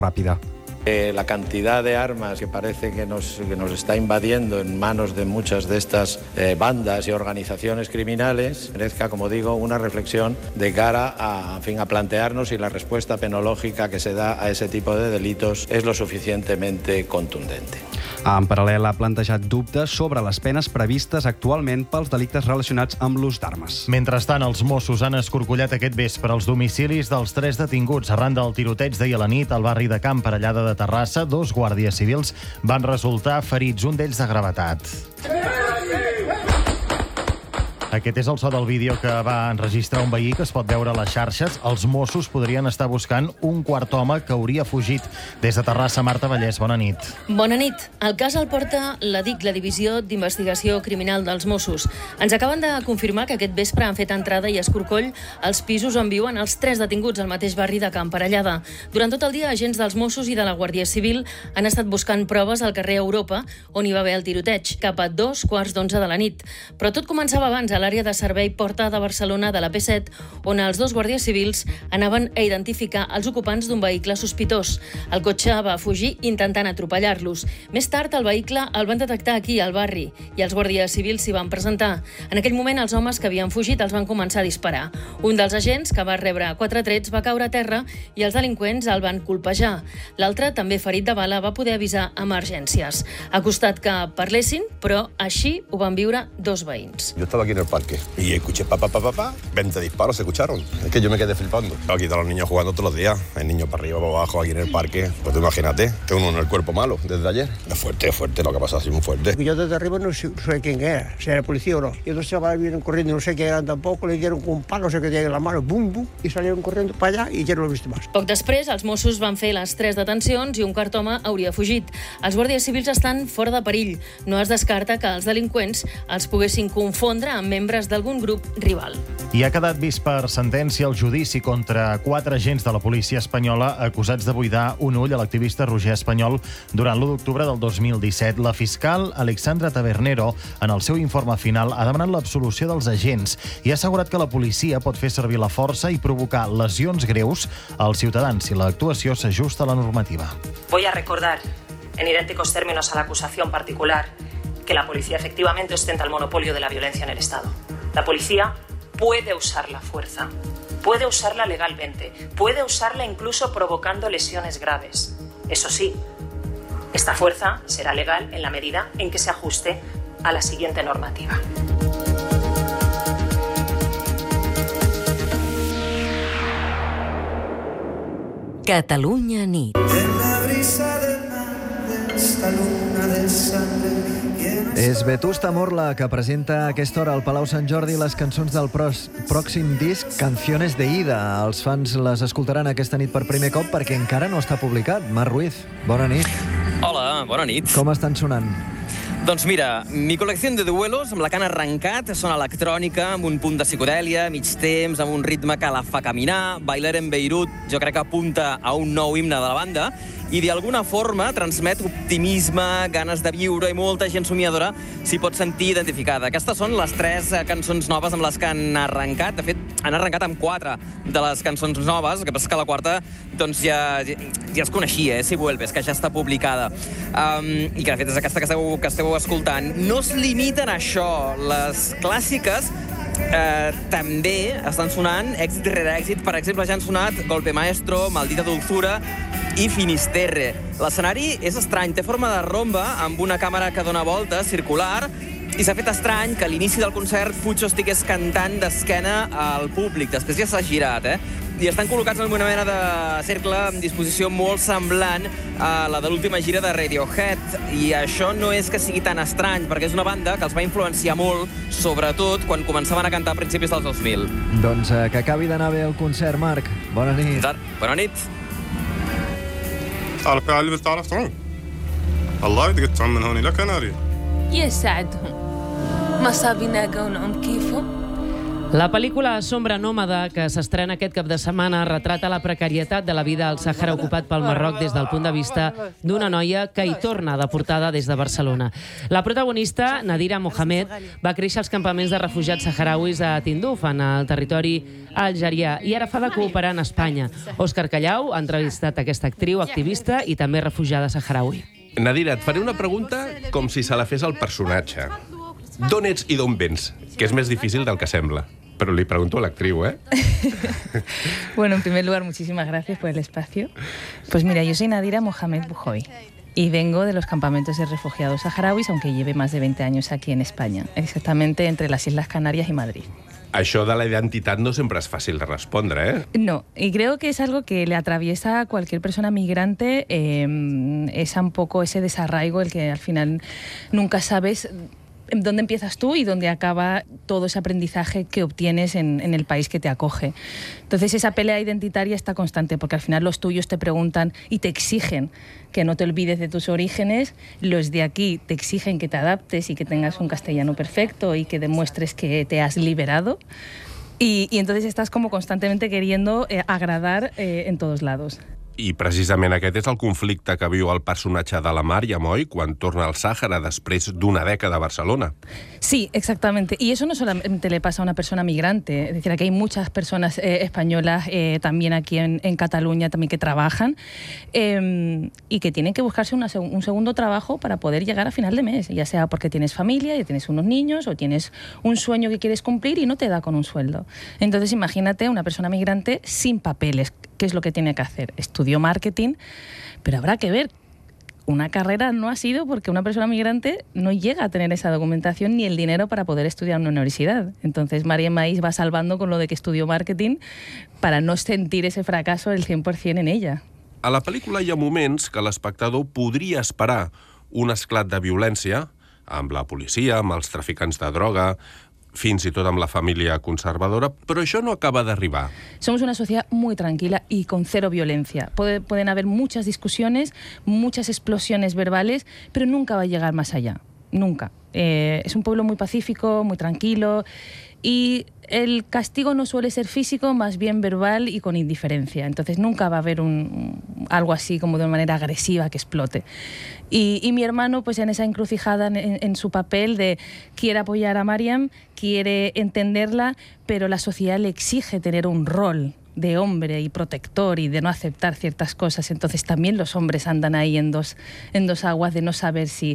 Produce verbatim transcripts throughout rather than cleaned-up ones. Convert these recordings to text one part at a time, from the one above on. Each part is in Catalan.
ràpida. Eh, la cantidad de armas que parece que nos, que nos está invadiendo en manos de muchas de estas eh, bandas y organizaciones criminales merezca, como digo, una reflexión de cara a, en fin, a plantearnos si la respuesta penológica que se da a ese tipo de delitos es lo suficientemente contundente. En paral·lel ha plantejat dubtes sobre les penes previstes actualment pels delictes relacionats amb l'ús d'armes. Mentrestant, els Mossos han escorcollat aquest vespre els domicilis dels tres detinguts arran del tiroteig d'ahir a la nit al barri de Can Parellada de Terrassa. Dos guàrdies civils van resultar ferits, un d'ells de gravetat. Aquest és el so del vídeo que va enregistrar un veí que es pot veure a les xarxes. Els Mossos podrien estar buscant un quart home que hauria fugit. Des de Terrassa, Marta Vallès, bona nit. Bona nit. El cas el porta la D I C, la Divisió d'Investigació Criminal dels Mossos. Ens acaben de confirmar que aquest vespre han fet entrada i escorcoll als pisos on viuen els tres detinguts al mateix barri de Can Parellada. Durant tot el dia, agents dels Mossos i de la Guàrdia Civil han estat buscant proves al carrer Europa, on hi va haver el tiroteig, cap a dos quarts d'onze de la nit. Però tot començava abans a l'àrea de servei Porta de Barcelona de la P set, on els dos guàrdies civils anaven a identificar els ocupants d'un vehicle sospitós. El cotxe va fugir intentant atropellar-los. Més tard, el vehicle el van detectar aquí, al barri, i els guàrdies civils s'hi van presentar. En aquell moment, els homes que havien fugit els van començar a disparar. Un dels agents, que va rebre quatre trets, va caure a terra i els delinqüents el van colpejar. L'altre, també ferit de bala, va poder avisar emergències. Ha costat que parlessin, però així ho van viure dos veïns. Yo estaba aquí en el parque y escuché pa, pa, pa, pa, pa, veinte disparos se escucharon. Es que yo me quedé flipando. Aquí están los niños jugando todos los días. Hay niños para arriba, para abajo, aquí en el parque. Pues tú imagínate, que uno en el cuerpo malo desde ayer. Es fuerte, es fuerte, lo que ha pasado, así muy fuerte. Yo desde arriba no sé, no sé quién era, si era policía o no. Y dos chavales vinieron corriendo, no sé qué eran tampoco, le dieron con un palo, no sé qué tenía en la mano, bum, bum, y salieron corriendo para allá y ya no lo he visto más. Poc després, els Mossos van fer les tres detencions i un quart home hauria fugit. Els guàrdies civils estan fora de perill. No es descarta que els delinqüents els poguessin confondre amb membres d'algun grup rival. I ha quedat vist per sentència el judici contra quatre agents de la policia espanyola acusats de buidar un ull a l'activista Roger Espanyol durant l'u d'octubre del dos mil disset. La fiscal Alexandra Tabernero, en el seu informe final, ha demanat l'absolució dels agents i ha assegurat que la policia pot fer servir la força i provocar lesions greus als ciutadans si l'actuació s'ajusta a la normativa. Voy a recordar, en idénticos términos a la acusación particular, que la policía efectivamente ostenta el monopolio de la violencia en el Estado. La policía puede usar la fuerza, puede usarla legalmente, puede usarla incluso provocando lesiones graves. Eso sí, esta fuerza será legal en la medida en que se ajuste a la siguiente normativa. Catalunya nit. És Vetusta Morla, que presenta a aquesta hora al Palau Sant Jordi les cançons del pròxim disc Canciones de Ida. Els fans les escoltaran aquesta nit per primer cop perquè encara no està publicat. Marc Ruiz, bona nit. Hola, bona nit. Com estan sonant? Doncs mira, Mi col·lecció de duelos, amb la que han arrencat, sona electrònica, amb un punt de psicodèlia, mig temps, amb un ritme que la fa caminar. Bailar en Beirut, jo crec que apunta a un nou himne de la banda, i d'alguna forma transmet optimisme, ganes de viure, i molta gent somiadora s'hi pot sentir identificada. Aquestes són les tres cançons noves amb les que han arrencat. De fet, han arrencat amb quatre de les cançons noves, el que passa és que la quarta doncs ja, ja es coneixia, eh, Si vuelves, que ja està publicada. Um, I que de fet és aquesta que esteu, que esteu escoltant. No es limiten a això. Les clàssiques eh, també estan sonant èxit rere èxit. Per exemple, ja han sonat Golpe Maestro, Maldita Dulzura i Finisterre. L'escenari és estrany, té forma de romba amb una càmera que dona voltes, circular, i s'ha fet estrany que a l'inici del concert Pucho estigués cantant d'esquena al públic. Després ja s'ha girat, eh? I estan col·locats en una mena de cercle amb disposició molt semblant a la de l'última gira de Radiohead. I això no és que sigui tan estrany, perquè és una banda que els va influenciar molt, sobretot quan començaven a cantar a principis dels dos mil. Doncs eh, que acabi d'anar bé el concert, Marc. Bona nit. Bona nit. تعرف على اللي بتعرف تعوم الله بدك تعوم من هون لكناريا يساعدهم ما صابي ناقة ونعوم كيفهم La pel·lícula Sombra nòmada, que s'estrena aquest cap de setmana, retrata la precarietat de la vida al Sàhara ocupat pel Marroc des del punt de vista d'una noia que hi torna deportada des de Barcelona. La protagonista, Nadira Mohamed, va créixer als campaments de refugiats saharauis a Tinduf, en el territori algerià, i ara fa de cooperant a Espanya. Òscar Callau ha entrevistat aquesta actriu, activista i també refugiada saharaui. Nadira, et faré una pregunta com si se la fes al personatge. D'on ets i d'on vens? Que és més difícil del que sembla. Pero le pregunto a la actriz, ¿eh? Bueno, en primer lugar, muchísimas gracias por el espacio. Pues mira, yo soy Nadira Mohamed Bujoy y vengo de los campamentos de refugiados saharauis, aunque lleve más de veinte años aquí en España, exactamente entre las Islas Canarias y Madrid. Això de la identitat no sempre és fàcil de respondre, ¿eh? No, y creo que es algo que le atraviesa a cualquier persona migrante, eh, es un poco ese desarraigo, el que al final nunca sabes dónde empiezas tú y dónde acaba todo ese aprendizaje que obtienes en, en el país que te acoge. Entonces esa pelea identitaria está constante, porque al final los tuyos te preguntan y te exigen que no te olvides de tus orígenes, los de aquí te exigen que te adaptes y que tengas un castellano perfecto y que demuestres que te has liberado. Y, y entonces estás como constantemente queriendo eh, agradar eh, en todos lados. I precisament aquest és el conflicte que viu el personatge de la Mariam, oi? Quan torna al Sàhara després d'una dècada a Barcelona. Sí, exactamente. Y eso no solamente le pasa a una persona migrante. Es decir, aquí hay muchas personas eh, españolas eh, también aquí en, en Cataluña también que trabajan eh, y que tienen que buscarse una, un segundo trabajo para poder llegar a final de mes, ya sea porque tienes familia, ya tienes unos niños o tienes un sueño que quieres cumplir y no te da con un sueldo. Entonces imagínate una persona migrante sin papeles. ¿Qué es lo que tiene que hacer? Estudió marketing, pero habrá que ver. Una carrera no ha sido porque una persona migrante no llega a tener esa documentación ni el dinero para poder estudiar en una universidad. Entonces Mariam Maís va salvando con lo de que estudió marketing para no sentir ese fracaso del cent per cent en ella. A la pel·lícula hi ha moments que l'espectador podria esperar un esclat de violència amb la policia, amb els traficants de droga, fins i tot amb la família conservadora, però això no acaba d'arribar. Somos una sociedad muy tranquila y con cero violencia. Puede, pueden haber muchas discusiones, muchas explosiones verbales, pero nunca va a llegar más allá. Nunca. Eh, es un pueblo muy pacífico, muy tranquilo, y el castigo no suele ser físico, más bien verbal y con indiferencia. Entonces nunca va a haber un, algo así como de una manera agresiva que explote. Y, y mi hermano, pues en esa encrucijada en, en su papel de quiere apoyar a Mariam, quiere entenderla, pero la sociedad le exige tener un rol de hombre y protector y de no aceptar ciertas cosas. Entonces también los hombres andan ahí en dos, en dos aguas de no saber si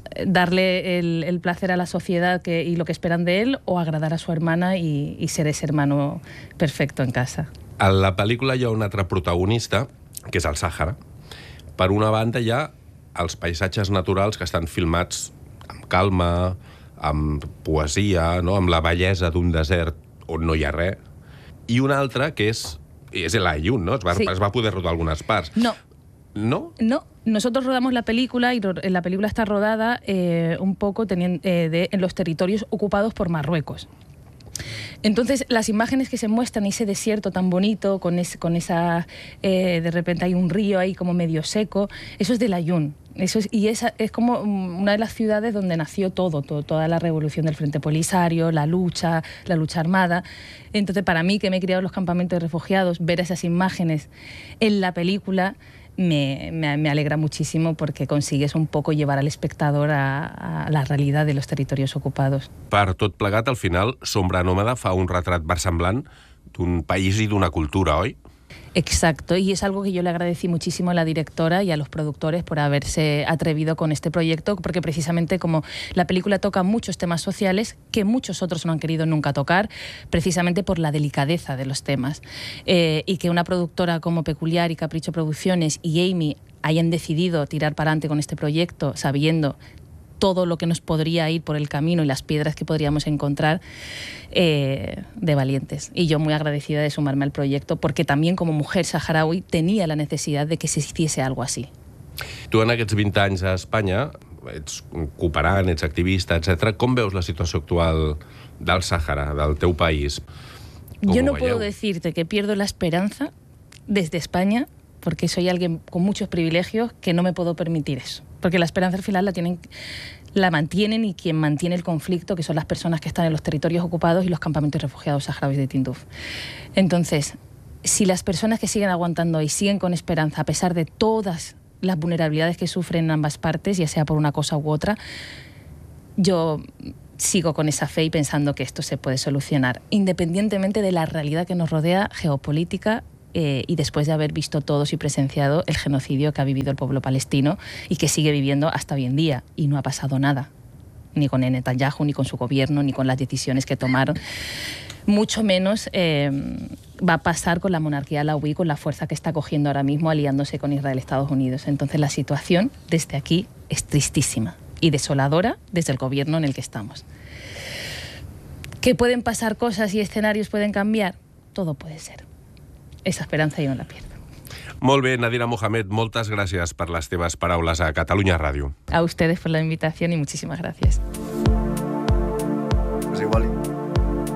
darle el, el placer a la sociedad que, y lo que esperan de él, o agradar a su hermana y, y ser ese hermano perfecto en casa. A la pel·lícula hi ha un altre protagonista, que és el Sàhara. Per una banda hi ha els paisatges naturals que estan filmats amb calma, amb poesia, no? Amb la bellesa d'un desert on no hi ha res. I una altra que és, és el Ayun, ¿no? Es va, sí. es va poder rodar algunas partes. No. ¿No? No. Nosotros rodamos la película y la película está rodada eh, un poco teniendo, eh, de, en los territorios ocupados por Marruecos. Entonces, las imágenes que se muestran, ese desierto tan bonito, con, ese, con esa... Eh, de repente hay un río ahí como medio seco, eso es del Ayun. Eso es, y esa es como una de las ciudades donde nació todo, todo, toda la revolución del Frente Polisario, la lucha, la lucha armada. Entonces, para mí, que me he criado en los campamentos de refugiados, ver esas imágenes en la película me, me, me alegra muchísimo, porque consigues un poco llevar al espectador a, a la realidad de los territorios ocupados. Per tot plegat, al final, Sombra nòmada fa un retrat versemblant d'un país i d'una cultura, oi? Exacto, y es algo que yo le agradecí muchísimo a la directora y a los productores por haberse atrevido con este proyecto, porque precisamente como la película toca muchos temas sociales que muchos otros no han querido nunca tocar, precisamente por la delicadeza de los temas, eh, y que una productora como Peculiar y Capricho Producciones y Amy hayan decidido tirar para adelante con este proyecto sabiendo todo lo que nos podría ir por el camino y las piedras que podríamos encontrar, eh, de valientes. Y yo muy agradecida de sumarme al proyecto, porque también como mujer saharaui tenía la necesidad de que se hiciese algo así. Tu en aquests vint anys a Espanya ets cooperant, ets activista, etcètera. Com veus la situació actual del Sàhara, del teu país? Yo no puedo decirte que pierdo la esperanza desde España porque soy alguien con muchos privilegios que no me puedo permitir eso. Porque la esperanza al final la tienen, la mantienen y quien mantiene el conflicto, que son las personas que están en los territorios ocupados y los campamentos de refugiados saharauis de Tinduf. Entonces, si las personas que siguen aguantando y siguen con esperanza, a pesar de todas las vulnerabilidades que sufren en ambas partes, ya sea por una cosa u otra, yo sigo con esa fe y pensando que esto se puede solucionar, independientemente de la realidad que nos rodea, geopolítica, eh, y después de haber visto todos y presenciado el genocidio que ha vivido el pueblo palestino y que sigue viviendo hasta hoy en día, y no ha pasado nada, ni con Netanyahu, ni con su gobierno, ni con las decisiones que tomaron. Mucho menos eh, va a pasar con la monarquía alauí, con la fuerza que está cogiendo ahora mismo aliándose con Israel y Estados Unidos. Entonces la situación desde aquí es tristísima y desoladora desde el gobierno en el que estamos. ¿Que pueden pasar cosas y escenarios pueden cambiar? Todo puede ser. Esa esperanza yo no la pierdo. Molt bé, Nadira Mohamed, moltes gràcies per les teves paraules a Catalunya Ràdio. A ustedes por la invitación y muchísimas gracias.